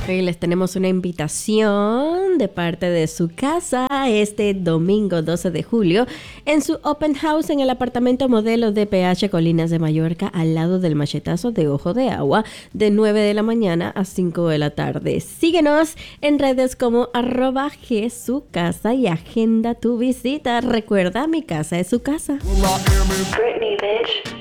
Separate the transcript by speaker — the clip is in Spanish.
Speaker 1: Hoy les tenemos una invitación de parte de su casa este domingo 12 de julio en su Open House en el apartamento modelo de PH Colinas de Mallorca, al lado del machetazo de Ojo de Agua, de 9 de la mañana a 5 de la tarde. Síguenos en redes como @gsucasa y agenda tu visita. Recuerda, mi casa es su casa.
Speaker 2: Britney, bitch.